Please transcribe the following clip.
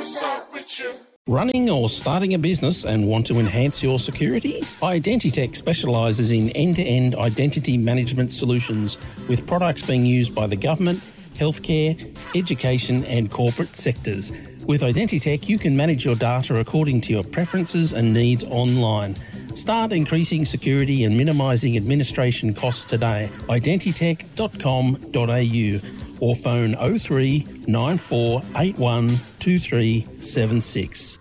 Running or starting a business and want to enhance your security? Identitech specialises in end-to-end identity management solutions with products being used by the government, healthcare, education and corporate sectors. With Identitech, you can manage your data according to your preferences and needs online. Start increasing security and minimising administration costs today. Identitech.com.au or phone 03 9481 2376.